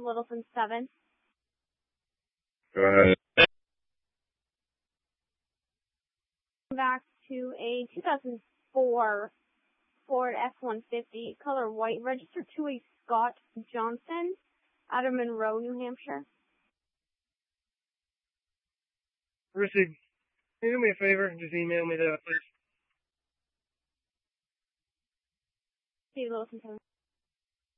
Littleton 7. Go ahead. Back to a 2004 Ford F-150, color white, registered to a Scott Johnson out of Monroe, New Hampshire. Received. Can you do me a favor and just email me that, please? Steve Littleton 7.